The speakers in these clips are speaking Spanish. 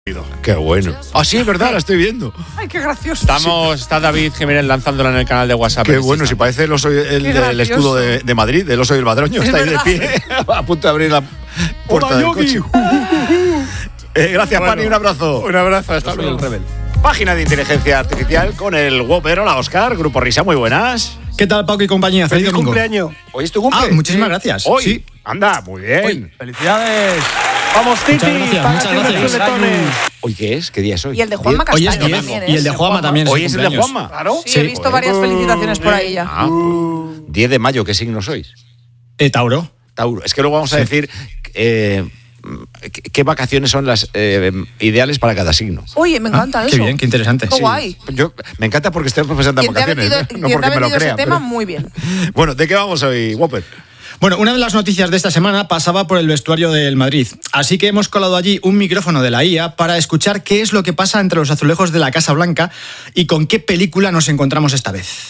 Qué bueno. Ah, sí, es verdad, la estoy viendo. Ay, qué gracioso. Está David Jiménez lanzándola en el canal de WhatsApp. Qué bueno, si parece el escudo de Madrid, el oso y el Badroño. Está ahí de pie, a punto de abrir la puerta del coche. Gracias, bueno, Pani, un abrazo. Un abrazo, hasta luego. Página de inteligencia artificial con el Whopper. Hola, Óscar, Grupo Risa, muy buenas. ¿Qué tal, Paco y compañía? ¡Feliz cumpleaños! ¿Hoy es tu cumple? Muchísimas gracias. Hoy. Sí. Anda, muy bien. Hoy. ¡Felicidades! ¡Vamos, Titi! Muchas gracias. ¿Hoy qué es? ¿Qué día es hoy? Y el de Juanma Hoy Castaño es 10. también, Y el de Juanma también. ¿Hoy es el de Juanma? Claro. Sí, he visto varias felicitaciones por ahí ya. 10 de mayo, ¿qué signo sois? Tauro. Tauro. Es que luego vamos a decir qué vacaciones son las ideales para cada signo. Oye, me encanta eso. Qué bien, qué interesante. Qué guay. Me encanta porque estoy pensando en vacaciones, no porque me lo crea. Ese tema muy bien. Bueno, ¿de qué vamos hoy, Whopper? Bueno, una de las noticias de esta semana pasaba por el vestuario del Madrid. Así que hemos colado allí un micrófono de la IA para escuchar qué es lo que pasa entre los azulejos de la Casa Blanca y con qué película nos encontramos esta vez.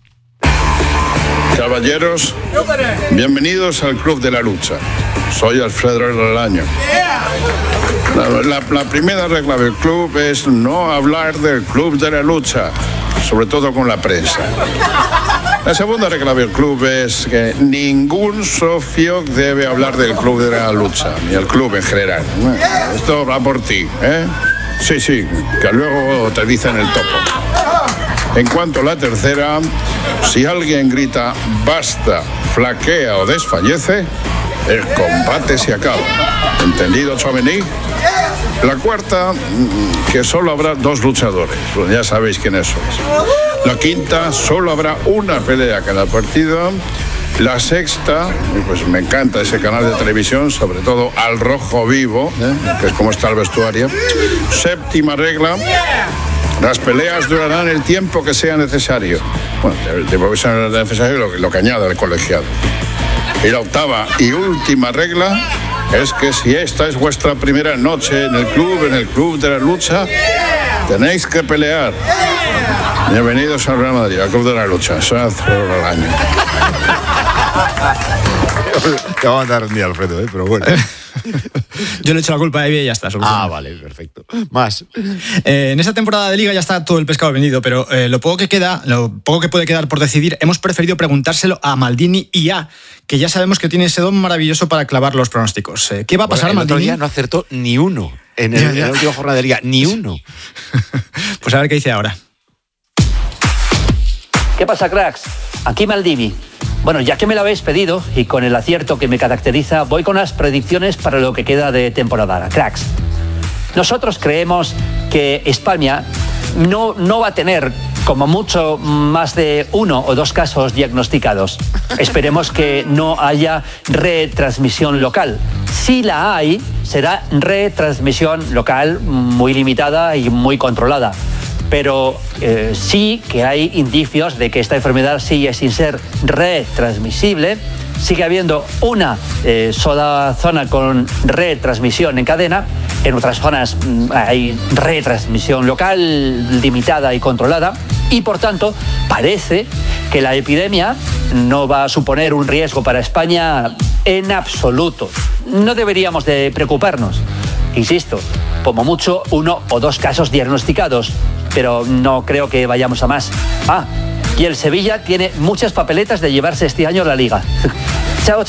Caballeros, bienvenidos al Club de la Lucha. Soy Alfredo Relaño. La primera regla del club es no hablar del Club de la Lucha, sobre todo con la prensa. La segunda regla del club es que ningún socio debe hablar del Club de la Lucha, ni el club en general. Esto va por ti, ¿eh? Sí, que luego te dicen el topo. En cuanto a la tercera, si alguien grita basta, flaquea o desfallece, el combate se acaba. ¿Entendido, Chomení? La cuarta, que solo habrá 2 luchadores. Pues ya sabéis quiénes sois. La quinta, solo habrá una pelea cada partido. La sexta, pues me encanta ese canal de televisión, sobre todo Al Rojo Vivo, que es como está el vestuario. Séptima regla, las peleas durarán el tiempo que sea necesario. Bueno, el tiempo que sea necesario lo que añada el colegiado. Y la octava y última regla es que si esta es vuestra primera noche en el Club de la Lucha, tenéis que pelear. Bienvenidos al Real Madrid, al Club de la Lucha. Soy Alfredo Relaño. Te va a mandar un día, Alfredo, pero bueno. Yo le echo la culpa a Evi y ya está. Vale, perfecto. Más. En esta temporada de Liga ya está todo el pescado vendido, pero lo poco que puede quedar por decidir, hemos preferido preguntárselo a Maldini IA, que ya sabemos que tiene ese don maravilloso para clavar los pronósticos. ¿Qué va a pasar, Maldini? El otro día no acertó ni uno en la última jornada de Liga, ni uno. Pues a ver qué dice ahora. ¿Qué pasa, cracks? Aquí Maldini. Bueno, ya que me lo habéis pedido y con el acierto que me caracteriza, voy con las predicciones para lo que queda de temporada. Cracks, nosotros creemos que España no va a tener como mucho más de 1 o 2 casos diagnosticados. Esperemos que no haya retransmisión local. Si la hay, será retransmisión local muy limitada y muy controlada. Pero sí que hay indicios de que esta enfermedad sigue sin ser retransmisible. Sigue habiendo una sola zona con retransmisión en cadena. En otras zonas hay retransmisión local, limitada y controlada. Y por tanto, parece que la epidemia no va a suponer un riesgo para España en absoluto. No deberíamos de preocuparnos. Insisto, como mucho 1 o 2 casos diagnosticados, pero no creo que vayamos a más. Y el Sevilla tiene muchas papeletas de llevarse este año la Liga. Chao.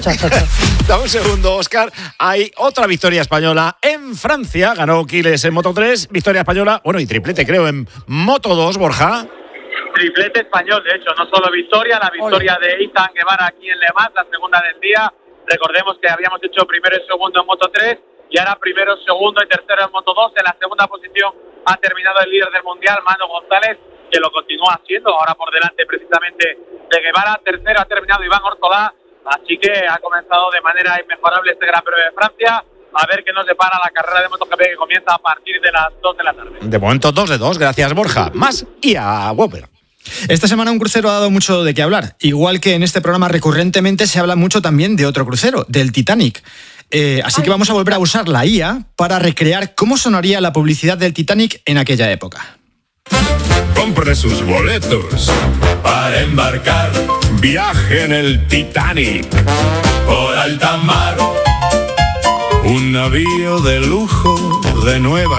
Dame un segundo, Óscar. Hay otra victoria española en Francia. Ganó Quiles en Moto 3, victoria española, bueno, y triplete creo en Moto 2, Borja. Triplete español, de hecho, no solo victoria, la victoria de Ethan Guevara aquí en Le Mans, la segunda del día. Recordemos que habíamos hecho primero y segundo en Moto 3 y ahora primero, segundo y tercero en Moto 2. En la segunda posición ha terminado el líder del Mundial, Manu González, que lo continúa haciendo, ahora por delante precisamente de Guevara. Tercero ha terminado Iván Ortolá, así que ha comenzado de manera inmejorable este Gran Premio de Francia. A ver qué nos depara la carrera de MotoGP, que comienza a partir de las 2 de la tarde. De momento 2 de 2, gracias Borja. Más y a Whopper. Esta semana un crucero ha dado mucho de qué hablar. Igual que en este programa recurrentemente se habla mucho también de otro crucero, del Titanic. Así que vamos a volver a usar la IA para recrear cómo sonaría la publicidad del Titanic en aquella época. Compre sus boletos para embarcar. Viaje en el Titanic por alta mar. Un navío de lujo de Nueva